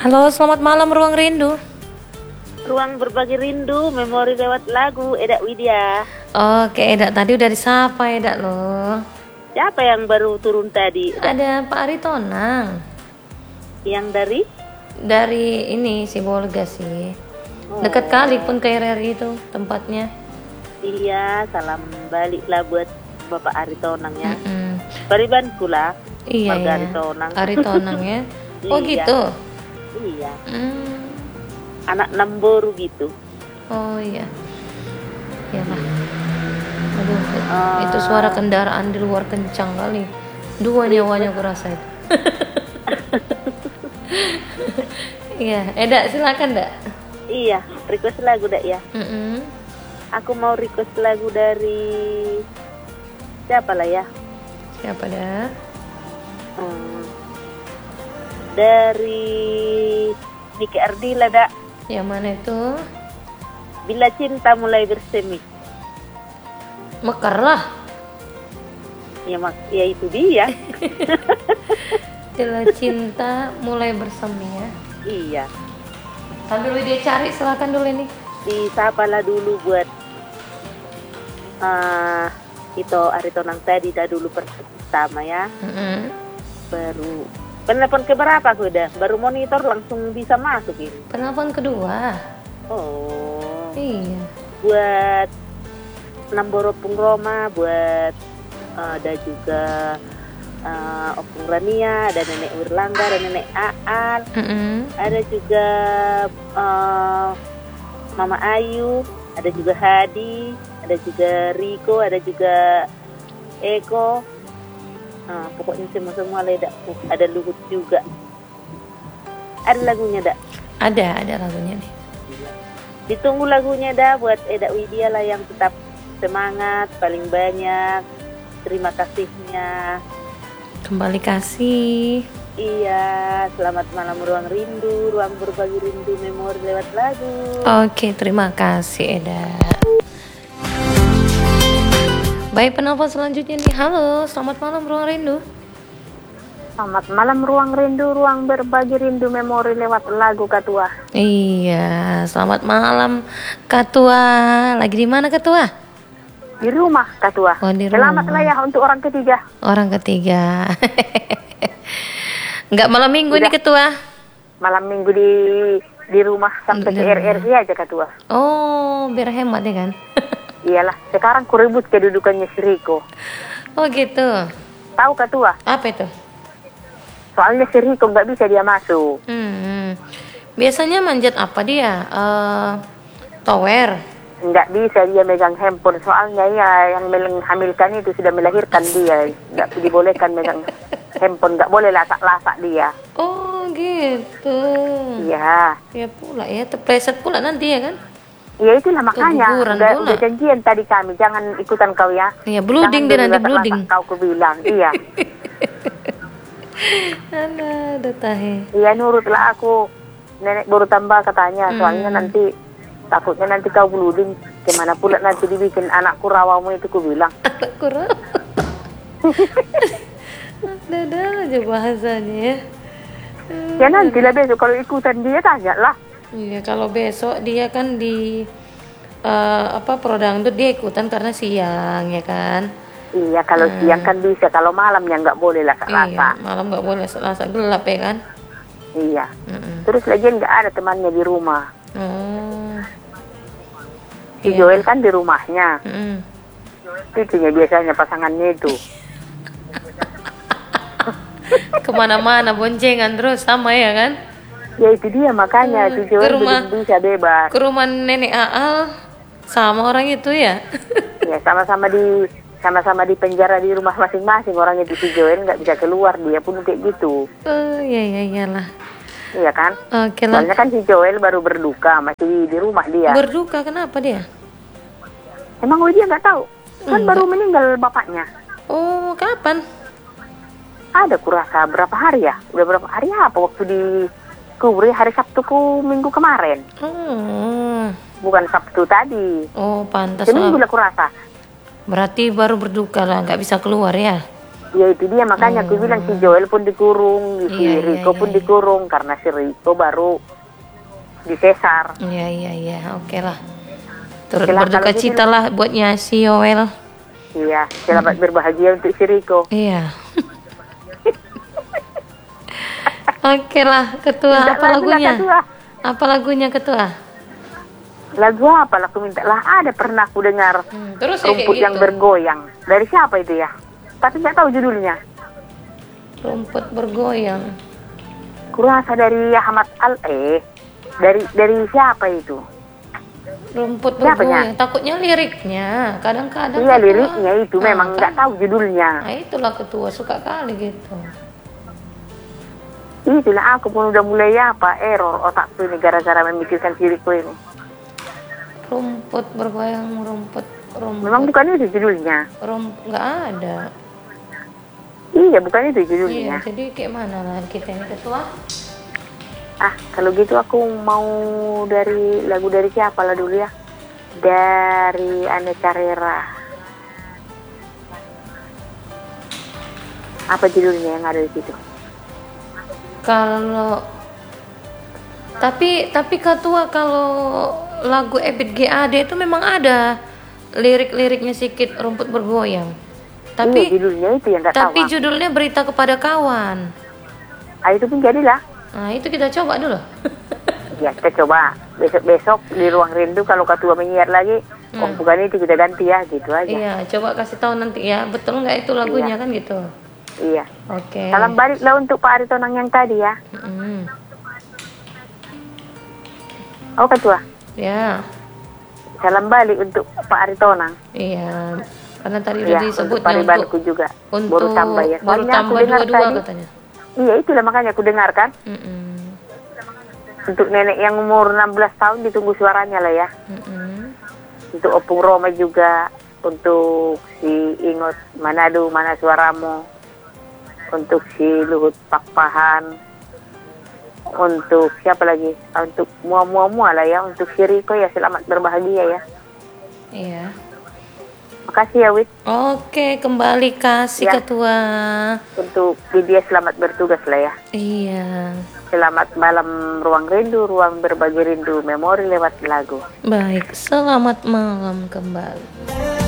Halo, selamat malam Ruang Rindu. Ruang berbagi rindu, memori lewat lagu, Eda Widya. Oke, Eda tadi udah disapa Eda loh. Siapa yang baru turun tadi? Ada Pak Aritonang. Yang dari? Dari ini si Bolga sih. Oh. Dekat kali pun ke RRI itu tempatnya. Iya, salam baliklah buat Bapak Aritonang ya. Paribanku lah. Iya ya. Aritonang ya. Oh Iya. gitu. Iya. Anak Namboru gitu. Oh iya. Iyalah. Aduh, itu suara kendaraan di luar kencang kali. Dua nyawanya aku rasa itu. Iya, Eda silakan Dak. Iya, request lagu Dak ya. Aku mau request lagu dari siapa lah ya? Siapa Dak? Dari Niki Ardila Dak. Yang mana itu? Bila cinta mulai bersemi. Mekar lah. Ya itu dia. Bila cinta mulai bersemi ya. Iya. Sambil dia cari silakan dulu ini. Disapalah dulu buat itu Aritonang tadi dah dulu pertama ya. Baru penelpon keberapa aku udah? Baru monitor langsung bisa masuk ini. Penelpon kedua. Oh. Iya. Buat Namboro Pung Roma, buat ada juga Opung Rania, ada Nenek Wirlangga, ada Nenek Aan, ada juga Mama Ayu, ada juga Hadi, ada juga Riko, ada juga Eko. Pokoknya semua Leda. Ada Luhut juga. Ada lagunya Dak? Ada lagunya nih. Ditunggu lagunya dah buat Eda Widya lah yang tetap semangat paling banyak. Terima kasihnya. Kembali kasih. Iya, selamat malam Ruang Rindu, ruang berbagi rindu memori lewat lagu. Oke, terima kasih Eda. Baik, penelpon selanjutnya nih. Halo, selamat malam Ruang Rindu. Selamat malam Ruang Rindu, ruang berbagi rindu memori lewat lagu Katua. Iya, selamat malam Katua. Lagi di mana Katua? Di rumah Katua. Oh, di Selamat rumah. lah ya untuk orang ketiga. Orang ketiga. Enggak malam minggu nih Ketua. Malam minggu di rumah sampai ke RRI aja Katua. Oh, biar hemat ya kan? Iyalah, sekarang kuribut kedudukannya si Riko. Oh gitu. Tahu Katua? Apa itu? Soalnya si Riko nggak bisa dia masuk. Biasanya manjat apa dia? Tower. Nggak bisa dia megang handphone. Soalnya ya yang menghamilkan itu sudah melahirkan dia. Nggak dibolehkan megang handphone. Nggak boleh lasak-lasak dia. Oh gitu. Iya. Ya pula ya, terpleset pula nanti ya kan? Ya itulah makanya. Keguguran Udah janjian tadi kami. Jangan ikutan kau ya. Iya, blooding dia nanti blooding. Kau kubilang. Iya. Ada tahe. Iya nurutlah aku. Nenek baru tambah katanya. Soalnya nanti takutnya nanti kau blooding. Gimana pula nanti dibikin anakku rawamu itu kubilang. Anakku rawa. Ada aja bahasanya ya. Ya nanti lah besok kalau ikutan dia tanya lah. Iya, kalau besok dia kan di Prodangdut dia ikutan karena siang ya kan. Iya, kalau siang kan bisa, kalau malamnya nggak boleh lah Kak Lasa. Iya, malam nggak boleh, selasa gelap ya kan. Iya. Terus lagian nggak ada temannya di rumah. Si Joel kan di rumahnya. Itunya biasanya pasangannya itu. Kemana-mana boncengan terus sama ya kan. Ya itu dia makanya si Joel belum bisa bebas. Ke rumah nenek Aal sama orang itu ya. Ya sama-sama di penjara di rumah masing-masing. Orang itu si Joel nggak bisa keluar, dia pun kayak gitu. Iyalah. Iya kan? Oke lah. Soalnya kan si Joel baru berduka, masih di rumah dia. Berduka kenapa dia? Emang dia nggak tahu? Kan baru meninggal bapaknya. Oh, kapan? Ada kurasa berapa hari ya? Udah berapa hari apa waktu di kubur hari Sabtu minggu kemarin. Bukan Sabtu tadi. Oh, pantas. Seminggu lah kurasa. Berarti baru berduka lah, nggak bisa keluar ya? Ya itu dia, makanya aku bilang si Joel pun dikurung, si Iya, Riko iya, pun iya. dikurung karena si Riko baru disesar. Iya, oke lah. Turut Oke lah, berduka kalau gitu, cita lah buatnya si Yoel. iya, selamat berbahagia untuk si Riko. Iya. Oke lah, ketua. Minta Apa lagu lah, lagunya? ketua. Apa lagunya, ketua? Lagu apa lah aku minta lah, ada pernah aku dengar Terus ya kayak rumput yang gitu. bergoyang. Dari siapa itu ya? Tapi nggak tahu judulnya. Rumput bergoyang. Kurasa dari Ahmad dari siapa itu? Rumput Siapanya? bergoyang. Takutnya liriknya. Kadang-kadang Iya, ketua. liriknya itu memang kan? nggak tahu judulnya. Nah, itulah ketua suka kali gitu. Itulah aku pun udah mulai error otakku ini gara-gara memikirkan diriku ini. Rumput bergoyang, rumput. Memang bukan itu judulnya. Nggak ada. Iya, bukan itu Iya, judulnya. jadi kayak mana lah kita ini, ketua? Kalau gitu aku mau dari lagu dari siapa lah dulu ya? Dari Ane Carrera. Apa judulnya yang ada di situ? Kalau tapi ketua, kalau lagu Ebit GAD itu memang ada lirik-liriknya sedikit rumput bergoyang. Tapi Iya, judulnya itu yang nggak tahu. tapi judulnya Berita Kepada Kawan. Itu pun jadilah. Nah, itu kita coba dulu. Ya, kita coba besok-besok di Ruang Rindu kalau ketua menyiar lagi. Oh, bukan itu, kita ganti ya, gitu aja. Iya, coba kasih tahu nanti ya, betul nggak itu lagunya kan gitu. Iya. Oke. Salam baliklah untuk Pak Aritonang yang tadi ya. Mm-mm. Oh, ketua. Ya, Salam balik untuk Pak Aritonang. iya. Karena tadi udah Iya, untuk disebutnya Paribanku juga. Baru tambah ya. baru Soalnya aku tambah dengar dua-dua tadi. katanya. Iya, itulah makanya aku dengarkan. Mm-mm. Untuk nenek yang umur 16 tahun ditunggu suaranya lah ya. Mm-mm. Untuk Opung Roma juga. Untuk si Ingot Manado, Mana Suaramu. Untuk si Luhut Pakpahan. Untuk siapa lagi? Untuk mua lah ya. Untuk si Riko ya, selamat berbahagia ya. Iya. Makasih ya, Wit. Oke, kembali kasih Ya. ketua. Untuk dia selamat bertugas lah ya. Iya. Selamat malam Ruang Rindu, Ruang Berbagi Rindu, Memori lewat lagu. Baik, selamat malam kembali.